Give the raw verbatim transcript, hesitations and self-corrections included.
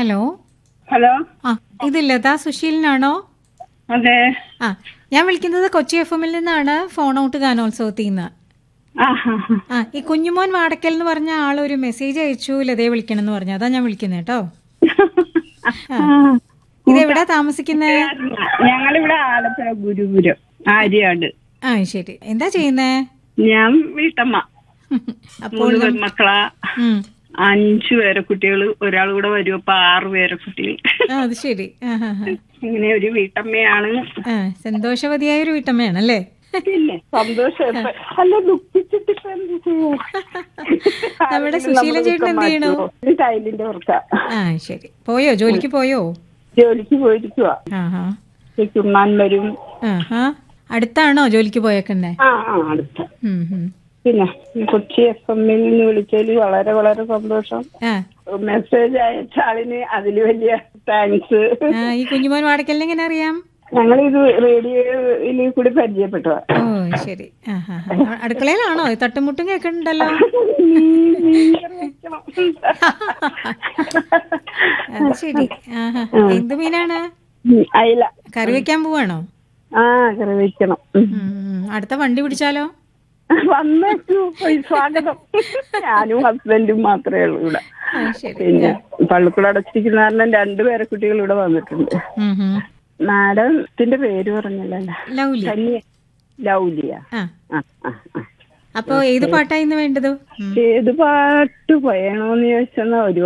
Hello hello ആ ഇത് ലതാ സുശീലനാണോ? അതെ. ആ ഞാൻ വിളിക്കുന്നത് കൊച്ചി എഫ് എമ്മിൽ നിന്നാണ്, ഫോൺ ഔട്ട് ഗാനോത്സവത്തിൽ നിന്ന്. ആ ഹാ ഹാ. ആ ഈ കുഞ്ഞുമോൻ വാടക്കൽ എന്ന് പറഞ്ഞ ആളൊരു മെസ്സേജ് അയച്ചു, ലതയെ വിളിക്കണം എന്ന് പറഞ്ഞു. അതാ ഞാൻ വിളിക്കുന്നത് കേട്ടോ. ഇതെവിടാ താമസിക്കുന്നേ? ഞങ്ങളിവിടെ ആലപ്പുഴ ഗുരുപുരം ആര്യാട്. ആ ശരി. എന്താ ചെയ്യുന്നേ? ഞാൻ വീട്ടമ്മ. മൂന്ന് പെൺമക്കളാ, അഞ്ചു പേരെ കുട്ടികള്, ഒരാൾ കൂടെ വരും. അപ്പൊ ആറു പേരെ കുട്ടികൾ. അത് ശരി. ഇങ്ങനെ ഒരു വീട്ടമ്മയാണ്. സന്തോഷവതിയായ ഒരു വീട്ടമ്മയാണല്ലേ? പിന്നെ സന്തോഷം. അല്ല, ദുഃഖിച്ചിട്ടിപ്പോ എന്ത് ചെയ്യും? നമ്മുടെ സുശീലൻ ചേട്ടൻ എന്ത് ചെയ്യണു? ടൈലിന്റെ വർക്കാ. ആ ശരി. പോയോ? ജോലിക്ക് പോയോ? ജോലിക്ക് പോയിരിക്കുവാ. ചുമ്മാൻ വരും. അടുത്താണോ ജോലിക്ക് പോയേക്കുന്നേ? ആ ആ അടുത്ത. പിന്നെ കൊച്ചി എഫ് എമ്മിൽ നിന്ന് വിളിച്ചതിൽ വളരെ വളരെ സന്തോഷം. മെസ്സേജ് അയച്ച ആളിന് അതില് വലിയ താങ്ക്സ്. ഈ കുഞ്ഞുമോൻ വാടക്കലിനെ എങ്ങനെ അറിയാം? ഞങ്ങളിത് റേഡിയോയിൽ കൂടി പരിചയപ്പെട്ടു. ഓ ശരി. അടുക്കളയിലാണോ? തട്ടുമുട്ടും കേൾക്കണ്ടല്ലോ. അത് ശരി. എന്ത് മീനാണ്? അയില. കറി വെക്കാൻ പോവാണോ? ആ കറി വെക്കണം. അടുത്ത വണ്ടി പിടിച്ചാലോ? വന്നേക്കൂ. സ്വാഗതം. ഞാനും ഹസ്ബൻഡും മാത്രമേ ഉള്ളൂ ഇവിടെ. പിന്നെ പള്ളിക്കൂടെ അടച്ചിരിക്കുന്ന കാരണം രണ്ടുപേരെ കുട്ടികൾ ഇവിടെ വന്നിട്ടുണ്ട്. മാഡത്തിന്റെ പേര് പറഞ്ഞല്ലോ? ലൗലിയ. ലൗലിയ. അപ്പൊ ഏത് പാട്ടാ ഇന്ന് വേണ്ടത്? ഏത് പാട്ട് പറയണോന്ന് ചോദിച്ചെന്നാ ഒരു